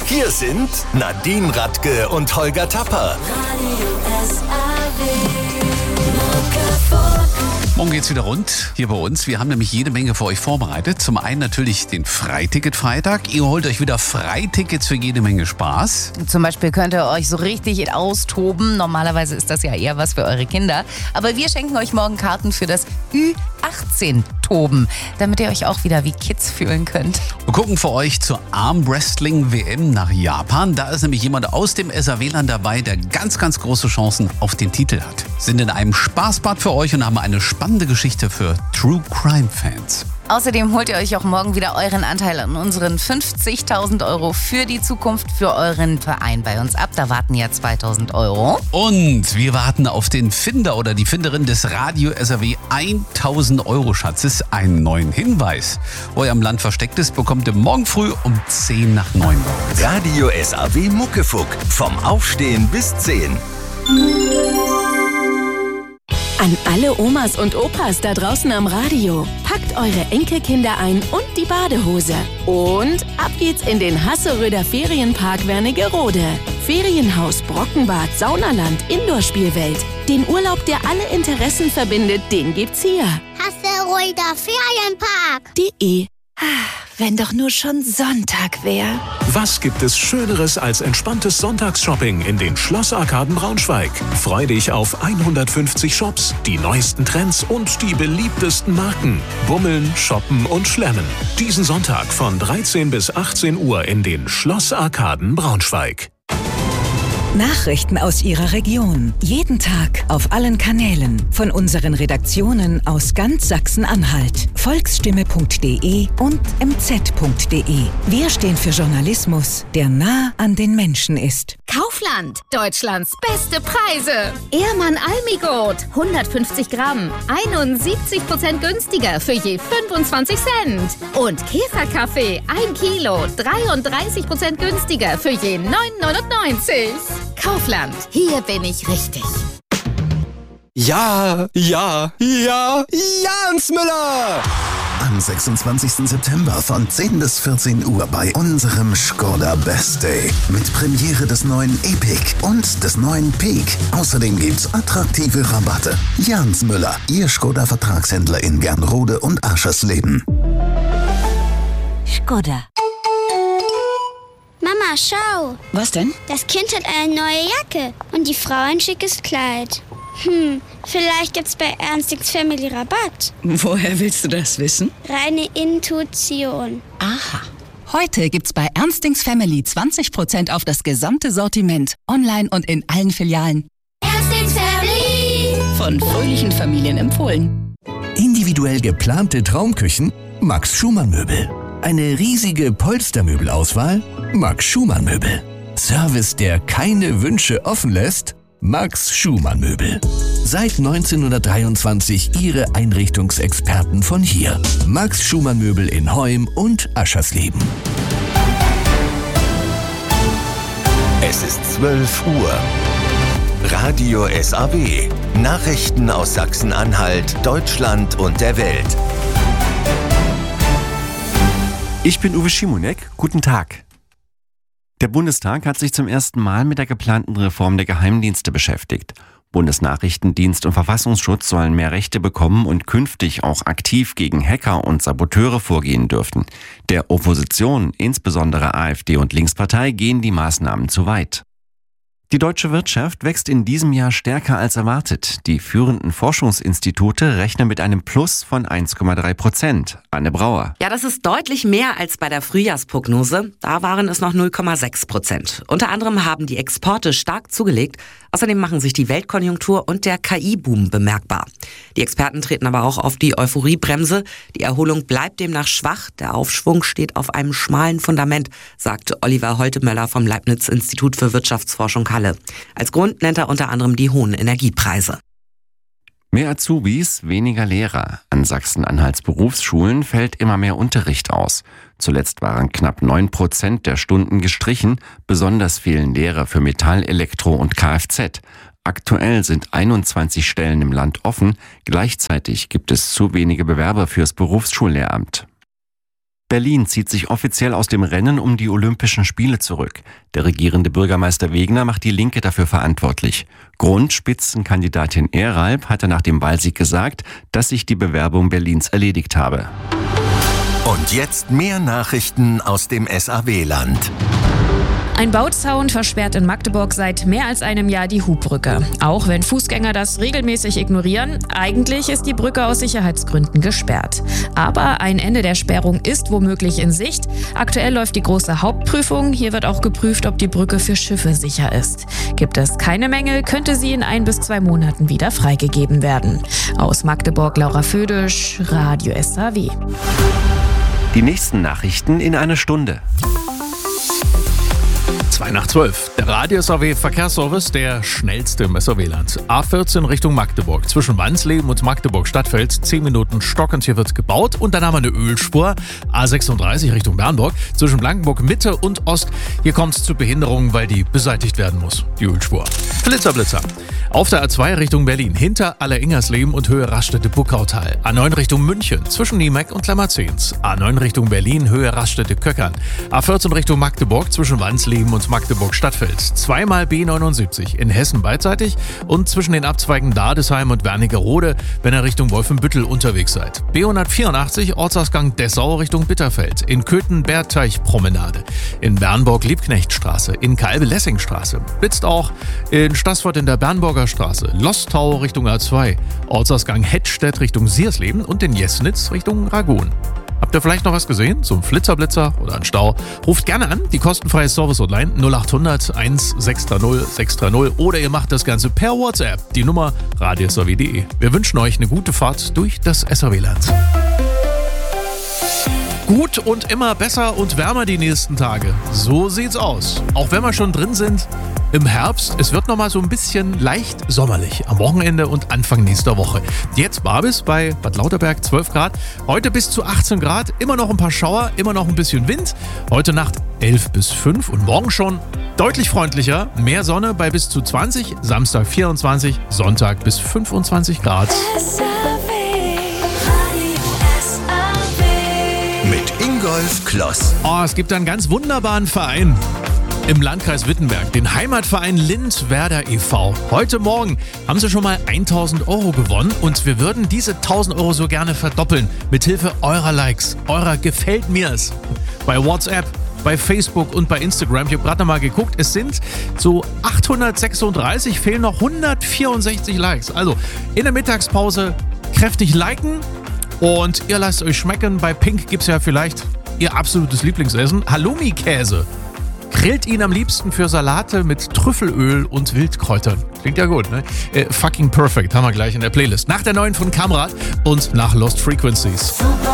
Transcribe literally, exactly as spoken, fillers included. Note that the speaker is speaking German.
Hier sind Nadine Radke und Holger Tapper. Morgen geht's wieder rund hier bei uns. Wir haben nämlich jede Menge für euch vorbereitet. Zum einen natürlich den Freiticket-Freitag. Ihr holt euch wieder Freitickets für jede Menge Spaß. Zum Beispiel könnt ihr euch so richtig austoben. Normalerweise ist das ja eher was für eure Kinder. Aber wir schenken euch morgen Karten für das Ü achtzehn Toben, damit ihr euch auch wieder wie Kids fühlen könnt. Wir gucken für euch zur Armwrestling-W M nach Japan. Da ist nämlich jemand aus dem S A W-Land dabei, der ganz, ganz große Chancen auf den Titel hat. Sind in einem Spaßbad für euch und haben eine spannende Geschichte für True Crime-Fans. Außerdem holt ihr euch auch morgen wieder euren Anteil an unseren fünfzigtausend Euro für die Zukunft für euren Verein bei uns ab. Da warten ja zweitausend Euro. Und wir warten auf den Finder oder die Finderin des Radio S A W tausend Euro Schatzes. Einen neuen Hinweis, wo er im Land versteckt ist, bekommt ihr morgen früh um zehn nach neun. Radio S A W Muckefuck. Vom Aufstehen bis zehn. An alle Omas und Opas da draußen am Radio. Packt eure Enkelkinder ein und die Badehose. Und ab geht's in den Hasseröder Ferienpark Wernigerode. Ferienhaus, Brockenbad, Saunaland, Indoor-Spielwelt. Den Urlaub, der alle Interessen verbindet, den gibt's hier. Hasseröder Ferienpark. De. Wenn doch nur schon Sonntag wäre. Was gibt es Schöneres als entspanntes Sonntagsshopping in den Schlossarkaden Braunschweig? Freu dich auf hundertfünfzig Shops, die neuesten Trends und die beliebtesten Marken. Bummeln, shoppen und schlemmen. Diesen Sonntag von dreizehn bis achtzehn Uhr in den Schlossarkaden Braunschweig. Nachrichten aus Ihrer Region. Jeden Tag auf allen Kanälen. Von unseren Redaktionen aus ganz Sachsen-Anhalt. volksstimme punkt de und m z punkt de. Wir stehen für Journalismus, der nah an den Menschen ist. Kaufland. Deutschlands beste Preise. Ehrmann Almigurt. hundertfünfzig Gramm. einundsiebzig Prozent günstiger für je fünfundzwanzig Cent. Und Käferkaffee. ein Kilo. dreiunddreißig Prozent günstiger für je neun neunundneunzig. Kaufland, hier bin ich richtig. Ja, ja, ja, Jans Müller! Am sechsundzwanzigsten September von zehn bis vierzehn Uhr bei unserem Skoda Best Day. Mit Premiere des neuen Epic und des neuen Peak. Außerdem gibt's attraktive Rabatte. Jans Müller, Ihr Skoda-Vertragshändler in Gernrode und Aschersleben. Skoda. Mama, schau. Was denn? Das Kind hat eine neue Jacke und die Frau ein schickes Kleid. Hm, vielleicht gibt's bei Ernstings Family Rabatt. Woher willst du das wissen? Reine Intuition. Aha. Heute gibt's bei Ernstings Family zwanzig Prozent auf das gesamte Sortiment. Online und in allen Filialen. Ernstings Family. Von fröhlichen Familien empfohlen. Individuell geplante Traumküchen? Max Schumann Möbel. Eine riesige Polstermöbelauswahl? Max Schumann Möbel. Service, der keine Wünsche offen lässt? Max Schumann Möbel. Seit neunzehnhundertdreiundzwanzig Ihre Einrichtungsexperten von hier. Max Schumann Möbel in Heum und Aschersleben. Es ist zwölf Uhr. Radio S A W. Nachrichten aus Sachsen-Anhalt, Deutschland und der Welt. Ich bin Uwe Schimonek. Guten Tag. Der Bundestag hat sich zum ersten Mal mit der geplanten Reform der Geheimdienste beschäftigt. Bundesnachrichtendienst und Verfassungsschutz sollen mehr Rechte bekommen und künftig auch aktiv gegen Hacker und Saboteure vorgehen dürften. Der Opposition, insbesondere AfD und Linkspartei, gehen die Maßnahmen zu weit. Die deutsche Wirtschaft wächst in diesem Jahr stärker als erwartet. Die führenden Forschungsinstitute rechnen mit einem Plus von eins Komma drei Prozent. Anne Brauer. Ja, das ist deutlich mehr als bei der Frühjahrsprognose. Da waren es noch null Komma sechs Prozent. Unter anderem haben die Exporte stark zugelegt. Außerdem machen sich die Weltkonjunktur und der K I-Boom bemerkbar. Die Experten treten aber auch auf die Euphoriebremse. Die Erholung bleibt demnach schwach. Der Aufschwung steht auf einem schmalen Fundament, sagte Oliver Holtemöller vom Leibniz-Institut für Wirtschaftsforschung Halle. Als Grund nennt er unter anderem die hohen Energiepreise. Mehr Azubis, weniger Lehrer. An Sachsen-Anhalts Berufsschulen fällt immer mehr Unterricht aus. Zuletzt waren knapp neun Prozent der Stunden gestrichen. Besonders fehlen Lehrer für Metall, Elektro und Kfz. Aktuell sind einundzwanzig Stellen im Land offen. Gleichzeitig gibt es zu wenige Bewerber fürs Berufsschullehramt. Berlin zieht sich offiziell aus dem Rennen um die Olympischen Spiele zurück. Der regierende Bürgermeister Wegner macht die Linke dafür verantwortlich. Grund, Spitzenkandidatin Eralb hatte nach dem Wahlsieg gesagt, dass sich die Bewerbung Berlins erledigt habe. Und jetzt mehr Nachrichten aus dem S A W-Land. Ein Bauzaun versperrt in Magdeburg seit mehr als einem Jahr die Hubbrücke. Auch wenn Fußgänger das regelmäßig ignorieren, eigentlich ist die Brücke aus Sicherheitsgründen gesperrt. Aber ein Ende der Sperrung ist womöglich in Sicht. Aktuell läuft die große Hauptprüfung. Hier wird auch geprüft, ob die Brücke für Schiffe sicher ist. Gibt es keine Mängel, könnte sie in ein bis zwei Monaten wieder freigegeben werden. Aus Magdeburg Laura Födisch, Radio S A W. Die nächsten Nachrichten in einer Stunde. zwei nach zwölf. Der Radio S A W Verkehrsservice, der schnellste im S A W-Land. A vierzehn Richtung Magdeburg. Zwischen Wansleben und Magdeburg-Stadtfeld zehn Minuten stockend. Hier wird gebaut und dann haben wir eine Ölspur. A sechsunddreißig Richtung Bernburg. Zwischen Blankenburg Mitte und Ost. Hier kommt es zu Behinderungen, weil die beseitigt werden muss, die Ölspur. Flitzer, Blitzer. Auf der A zwei Richtung Berlin. Hinter Alleringersleben und Höhe Raststätte-Buckautal. A neun Richtung München. Zwischen Niemeck und Lammerzehns. A neun Richtung Berlin. Höhe Raststätte-Köckern. A vierzehn Richtung Magdeburg. Zwischen Wansleben und Magdeburg-Stadtfeld. Zweimal B neunundsiebzig in Hessen beidseitig und zwischen den Abzweigen Dadesheim und Wernigerode, wenn ihr Richtung Wolfenbüttel unterwegs seid. B hundertvierundachtzig Ortsausgang Dessau Richtung Bitterfeld. In Köthen-Bergteich-Promenade. In Bernburg-Liebknechtstraße. In Kalbe-Lessing-Straße. Blitzt auch in Stassfurt in der Bernburger Straße. Lostau Richtung A zwei. Ortsausgang Hettstedt Richtung Siersleben und in Jesnitz Richtung Ragon. Habt ihr vielleicht noch was gesehen? So ein Flitzerblitzer oder ein Stau? Ruft gerne an, die kostenfreie Service-Hotline null achthundert eins sechs drei null sechs drei null oder ihr macht das Ganze per WhatsApp. Die Nummer radio s a w punkt d e. Wir wünschen euch eine gute Fahrt durch das S A W-Land. Gut und immer besser und wärmer die nächsten Tage. So sieht's aus. Auch wenn wir schon drin sind im Herbst, es wird nochmal so ein bisschen leicht sommerlich am Wochenende und Anfang nächster Woche. Jetzt Babis bei Bad Lauterberg zwölf Grad, heute bis zu achtzehn Grad, immer noch ein paar Schauer, immer noch ein bisschen Wind. Heute Nacht elf bis fünf und morgen schon deutlich freundlicher, mehr Sonne bei bis zu zwanzig, Samstag vierundzwanzig, Sonntag bis fünfundzwanzig Grad. Mit Ingolf Kloss. Oh, es gibt einen ganz wunderbaren Verein im Landkreis Wittenberg, den Heimatverein Lindwerder e V Heute Morgen haben sie schon mal tausend Euro gewonnen und wir würden diese tausend Euro so gerne verdoppeln. Mithilfe eurer Likes, eurer Gefällt mir's. Bei WhatsApp, bei Facebook und bei Instagram. Ich habe gerade noch mal geguckt, es sind so achthundertsechsunddreißig, fehlen noch hundertvierundsechzig Likes. Also in der Mittagspause kräftig liken und ihr lasst euch schmecken. Bei Pink gibt es ja vielleicht ihr absolutes Lieblingsessen, Halloumi-Käse. Grillt ihn am liebsten für Salate mit Trüffelöl und Wildkräutern. Klingt ja gut, ne? Äh, fucking perfect, haben wir gleich in der Playlist. Nach der neuen von Kamrat und nach Lost Frequencies.